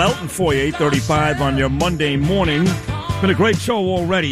Elton for you, 8:35 on your Monday morning. It's been a great show already.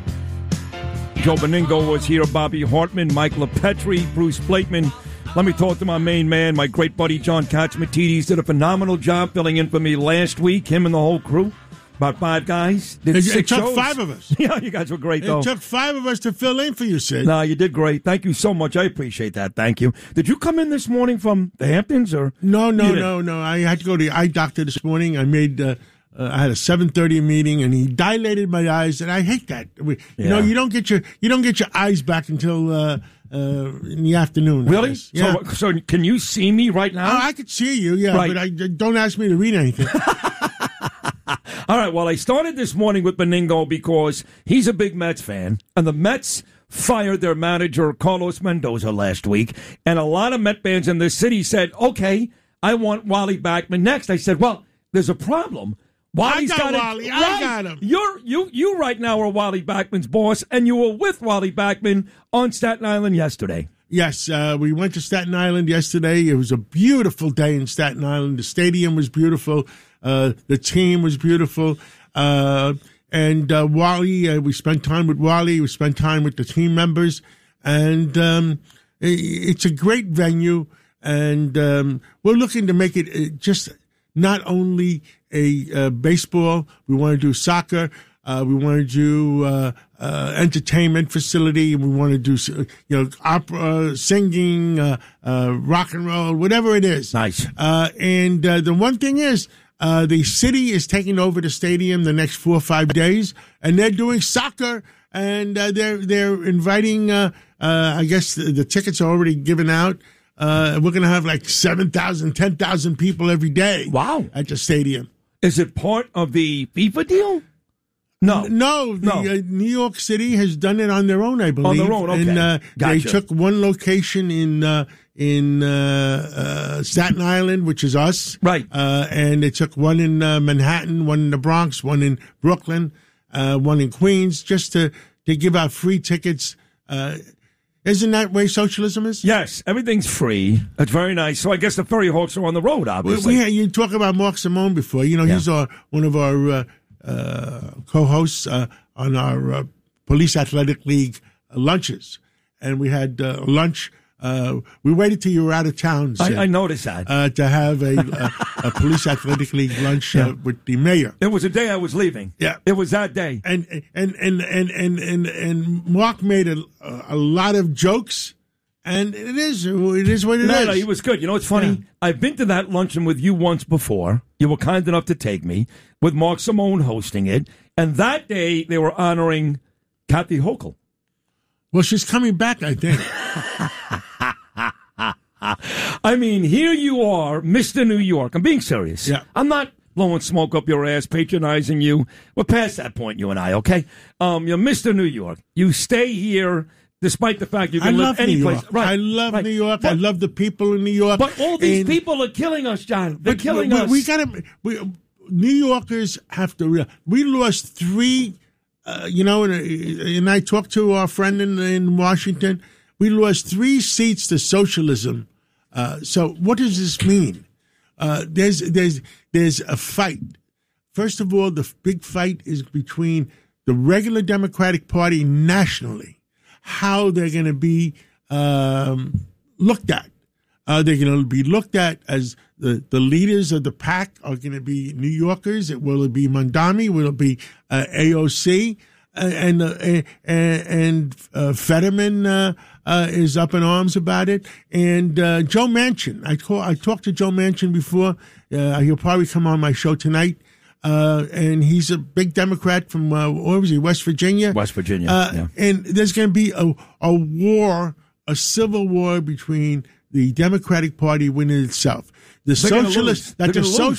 Joe Beningo was here, Bobby Hartman, Mike LaPetri, Bruce Blakeman. Let me talk to my main man, my great buddy John Katzmatidis. Did a phenomenal job filling in for me last week, him and the whole crew. About 5 guys. Did it 6 took shows. 5 of us. Yeah, you guys were great, though. It took 5 of us to fill in for you, Sid. No, you did great. Thank you so much. I appreciate that. Thank you. Did you come in this morning from the Hamptons? Or No. I had to go to the eye doctor this morning. I made... I had a 7:30 meeting, and he dilated my eyes, and I hate that. You know, you don't get your eyes back until in the afternoon. Really? Yeah. So can you see me right now? Oh, I could see you, yeah, right. But don't ask me to read anything. All right. Well, I started this morning with Beningo because he's a big Mets fan, and the Mets fired their manager Carlos Mendoza last week, and a lot of Met fans in this city said, "Okay, I want Wally Backman next." I said, "Well, there's a problem." I got Wally. I got him. You right now are Wally Backman's boss, and you were with Wally Backman on Staten Island yesterday. Yes, we went to Staten Island yesterday. It was a beautiful day in Staten Island. The stadium was beautiful. The team was beautiful. And Wally, we spent time with Wally. We spent time with the team members. And it's a great venue. And we're looking to make it just not only a baseball. We want to do soccer. We want to do entertainment facility. We want to do opera, singing, rock and roll, whatever it is. Nice. And the one thing is, the city is taking over the stadium the next 4 or 5 days, and they're doing soccer. And they're inviting. I guess the tickets are already given out. We're going to have like 7,000, 10,000 people every day. Wow. At the stadium. Is it part of the FIFA deal? No. New York City has done it on their own, I believe. On their own, okay. And Gotcha. They took one location in Staten Island, which is us. Right. And they took one in Manhattan, one in the Bronx, one in Brooklyn, one in Queens, just to give out free tickets. Isn't that way socialism is? Yes, everything's free. That's very nice. So I guess the Furry Hawks are on the road, obviously. You talk about Mark Simone before. You know, he's one of our co-hosts on our Police Athletic League lunches. And we had lunch. We waited till you were out of town. I noticed that. To have a Police Athletic League lunch with the mayor. It was the day I was leaving. Yeah. It was that day. And Mark made a lot of jokes, and it is what it is. No, he was good. You know, it's funny. Yeah. I've been to that luncheon with you once before. You were kind enough to take me, with Mark Simone hosting it. And that day, they were honoring Kathy Hochul. Well, she's coming back, I think. I mean, here you are, Mr. New York. I'm being serious. Yeah. I'm not blowing smoke up your ass, patronizing you. We're past that point, you and I, okay? You're Mr. New York. You stay here despite the fact you can live any place. Right. I love New York. But I love the people in New York. But all these people are killing us, John. They're killing us. New Yorkers have to realize. We lost 3, and I talked to our friend in Washington. We lost 3 seats to socialism. So what does this mean? There's a fight. First of all, the big fight is between the regular Democratic Party nationally, how they're going to be looked at. They're going to be looked at as the leaders of the pack are going to be New Yorkers. Will it be Mondami? Will it be AOC? And Fetterman is up in arms about it. And Joe Manchin, I talked to Joe Manchin before. He'll probably come on my show tonight. And he's a big Democrat from West Virginia. West Virginia. And there's going to be a war, a civil war between the Democratic Party winning itself. The socialists, they're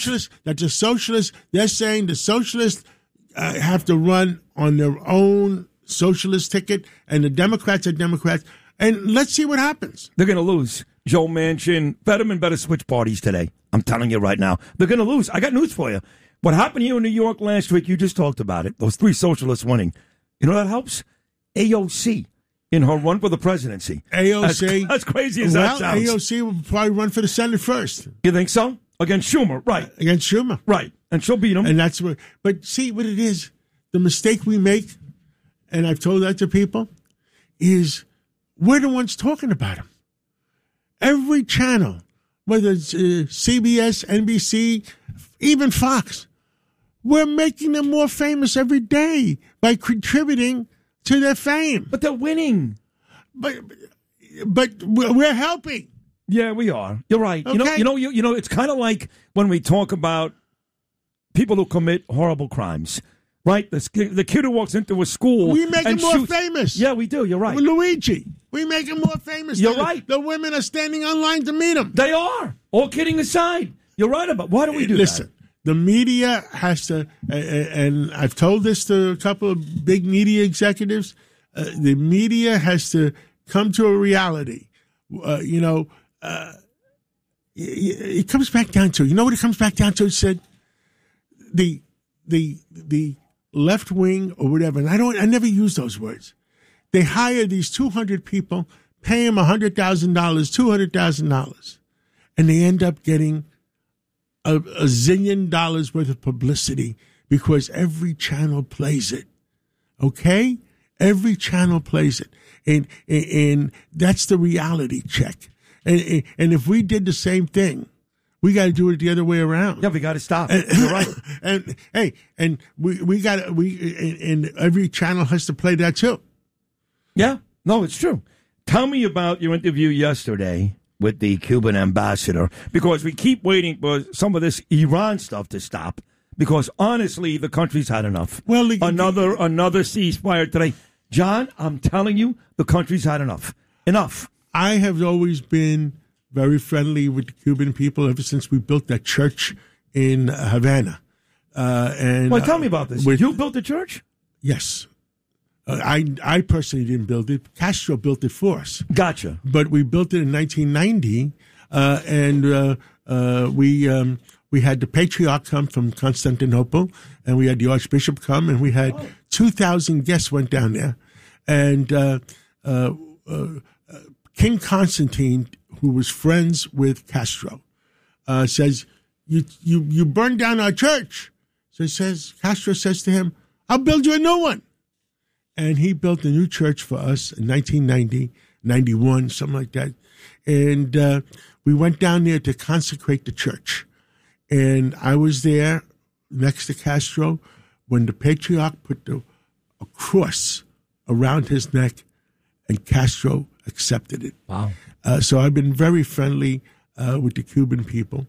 saying the socialists have to run on their own socialist ticket, and the Democrats are Democrats. And let's see what happens. They're going to lose. Joe Manchin, Fetterman better switch parties today. I'm telling you right now. They're going to lose. I got news for you. What happened here in New York last week, you just talked about it. Those 3 socialists winning. You know that helps? AOC in her run for the presidency. AOC. As crazy as that sounds. AOC will probably run for the Senate first. You think so? Against Schumer, right. Against Schumer. Right. And she'll beat him. And that's what, but see what it is. The mistake we make, and I've told that to people, is we're the ones talking about him. Every channel, whether it's CBS, NBC, even Fox, we're making them more famous every day by contributing to their fame. But they're winning. But we're helping. Yeah, we are. You're right. Okay. You know. It's kind of like when we talk about people who commit horrible crimes, right? The kid who walks into a school, we make him more shoots. famous. Yeah, we do. You're right. With Luigi, we make him more famous. You're right. The women are standing online to meet him. They are. All kidding aside, you're right about. Why do we do Listen, that? the media has to, and I've told this to a couple of big media executives. The media has to come to a reality. It comes back down to, you know what it comes back down to? It said the left wing or whatever, and I never use those words. They hire these 200 people, pay them $100,000, $200,000, and they end up getting a zillion dollars worth of publicity because every channel plays it. Okay? Every channel plays it. And that's the reality check. And if we did the same thing, we got to do it the other way around. Yeah, we got to stop. You're right. And every channel has to play that too. Yeah, no, it's true. Tell me about your interview yesterday with the Cuban ambassador, because we keep waiting for some of this Iran stuff to stop, because honestly, the country's had enough. Well, another ceasefire today. John, I'm telling you, the country's had enough. Enough. I have always been very friendly with the Cuban people ever since we built that church in Havana. Tell me about this. You built the church? Yes. I personally didn't build it. Castro built it for us. Gotcha. But we built it in 1990, and we had the patriarch come from Constantinople, and we had the archbishop come, and we had 2,000 guests went down there. And King Constantine, who was friends with Castro, says, you burned down our church. So Castro says to him, I'll build you a new one. And he built a new church for us in 1990, 91, something like that. And we went down there to consecrate the church. And I was there next to Castro when the patriarch put a cross around his neck, and Castro accepted it. Wow. So I've been very friendly with the Cuban people.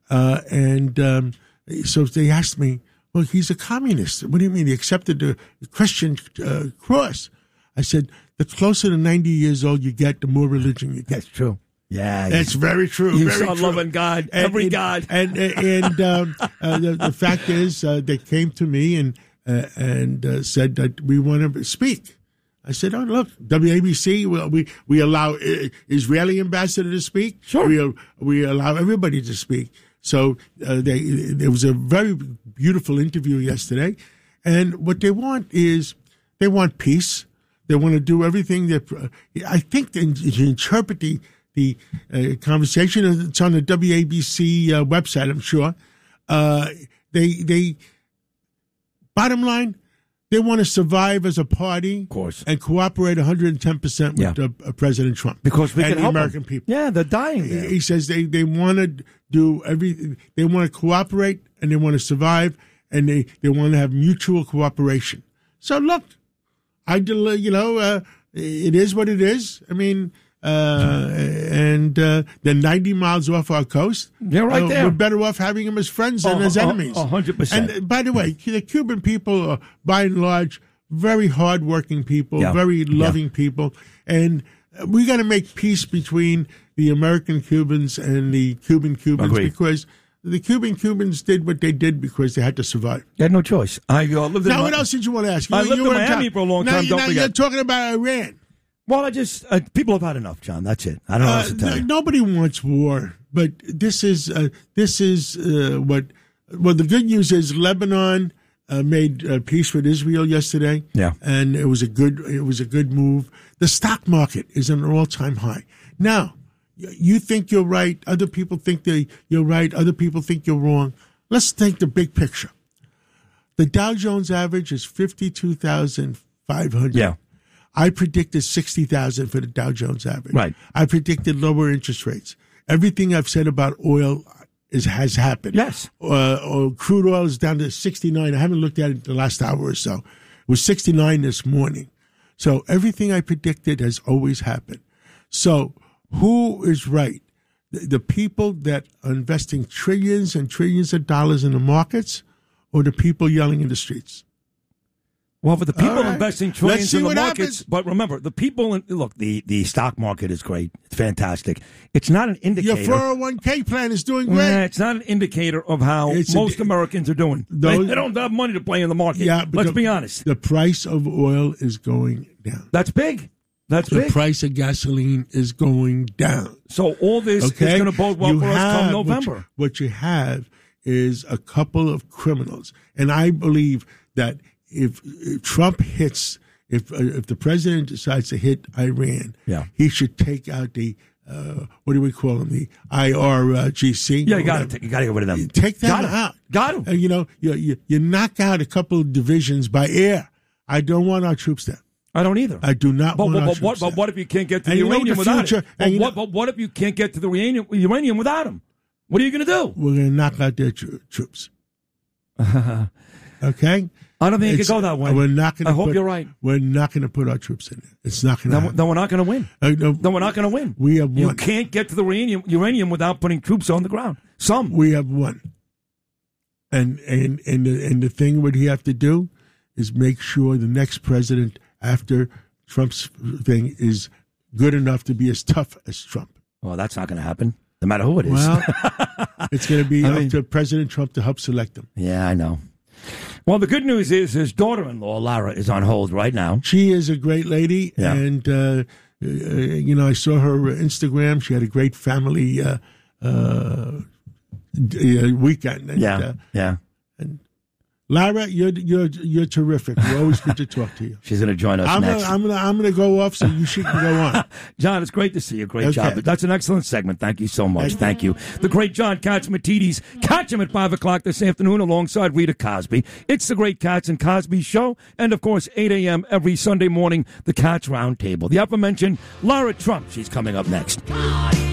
So they asked me, well, he's a communist. What do you mean? He accepted the Christian cross. I said, the closer to 90 years old you get, the more religion you get. That's true. Yeah. That's very true. You very start true. loving God, every God. And the fact is, they came to me and said that we want to speak. I said, oh, look, WABC, we allow Israeli ambassador to speak. Sure. We allow everybody to speak. So there was a very beautiful interview yesterday. And what they want is they want peace. They want to do everything that I think to interpret the conversation. It's on the WABC website, I'm sure. They bottom line, they want to survive as a party, of course, and cooperate 110% with President Trump, because we and can the help American them. people. Yeah, they're dying there. He says they want to do everything. They want to cooperate and they want to survive, and they want to have mutual cooperation. So look, it is what it is. I mean, they're 90 miles off our coast. They're right there. We're better off having them as friends than as enemies. 100%. And by the way, the Cuban people are, by and large, very hardworking people, very loving people. And we got to make peace between the American Cubans and the Cuban Cubans. Agreed. Because the Cuban Cubans did what they did because they had to survive. They had no choice. What else did you want to ask? I lived in Miami for a long time. Now you're talking about Iran. Well, people have had enough, John. That's it. I don't know what to tell you. Nobody wants war, but this is what. Well, the good news is Lebanon made peace with Israel yesterday. Yeah, and it was a good move. The stock market is at an all-time high. Now, You think you're right. Other people think you're right. Other people think you're wrong. Let's take the big picture. The Dow Jones average is 52,500. Yeah. I predicted 60,000 for the Dow Jones average. Right. I predicted lower interest rates. Everything I've said about oil has happened. Yes. Crude oil is down to 69. I haven't looked at it the last hour or so. It was 69 this morning. So everything I predicted has always happened. So who is right? The people that are investing trillions and trillions of dollars in the markets, or the people yelling in the streets? Well, for the people investing trillions in the markets, happens. but remember, the people, look, the stock market is great. It's fantastic. It's not an indicator. Your 401k plan is doing great. It's not an indicator of how most Americans are doing. They don't have money to play in the market. Yeah, but let's be honest. The price of oil is going down. That's big. The price of gasoline is going down. So all this is going to bode well for us come November. What you have is a couple of criminals. And I believe that if Trump hits, if the president decides to hit Iran, he should take out the, what do we call them, the IRGC? Yeah, you got to get rid of them. Take them out. Got to. And, you knock out a couple of divisions by air. I don't want our troops there. I don't either. I do not want our troops there. But what if you can't get to the uranium without it? But what if you can't get to the uranium without them? What are you going to do? We're going to knock out their troops. Okay? I don't think it could go that way. I hope you're right. We're not going to put our troops in there. It's not going to happen. Then we're not going to win. No, then we're not going to win. We have won. You can't get to the uranium without putting troops on the ground. We have won. And the thing what he have to do is make sure the next president after Trump's thing is good enough to be as tough as Trump. Well, that's not going to happen, no matter who it is. Well, it's going to be up to President Trump to help select them. Yeah, I know. Well, the good news is his daughter-in-law, Lara, is on hold right now. She is a great lady, and, I saw her Instagram. She had a great family weekend. And, yeah. And Lara, you're terrific. We're always good to talk to you. She's going to join us next. I'm going to go off so you should go on. John, it's great to see you. Great job. That's an excellent segment. Thank you so much. Thank you. The great John Catsimatidis. Catch him at 5 o'clock this afternoon alongside Rita Cosby. It's the Great Cats and Cosby Show. And, of course, 8 a.m. every Sunday morning, the Cats Roundtable. The aforementioned Lara Trump. She's coming up next.